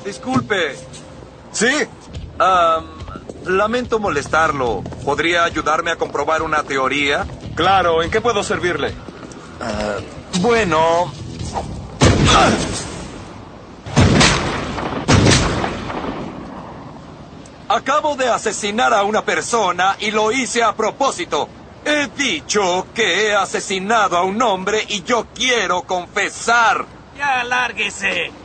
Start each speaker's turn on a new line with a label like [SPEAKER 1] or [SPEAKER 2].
[SPEAKER 1] disculpe.
[SPEAKER 2] ¿Sí?
[SPEAKER 1] Lamento molestarlo. ¿Podría ayudarme a comprobar una teoría?
[SPEAKER 2] Claro, ¿en qué puedo servirle?
[SPEAKER 1] Bueno... Acabo de asesinar a una persona y lo hice a propósito. He dicho que he asesinado a un hombre y yo quiero confesar.
[SPEAKER 3] Ya, lárguese.